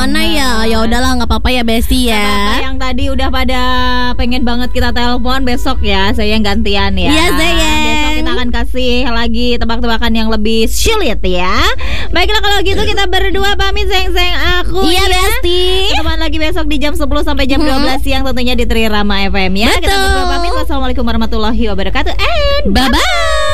gimana ya? Ya udahlah, nggak apa-apa ya Besti ya. Apa yang tadi udah pada pengen banget kita telepon, besok ya saya yang gantian ya. Iya sayang. Besok kita akan kasih lagi tebak-tebakan yang lebih sulit ya. Baiklah kalau gitu kita berdua pamit sayang aku. Iya Besti. Ketemuan lagi besok di jam 10 sampai jam 12 siang tentunya di Trirama FM ya. Betul. Kita berdua pamit. Wassalamualaikum warahmatullahi wabarakatuh and Bye-bye.